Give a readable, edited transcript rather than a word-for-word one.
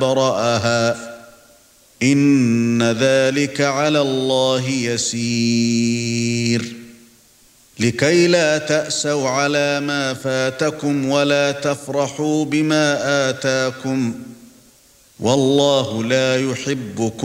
برأها إن ذلك على الله يسير لكي لا تأسوا على ما فاتكم ولا تفرحوا بما آتاكم والله لا يحب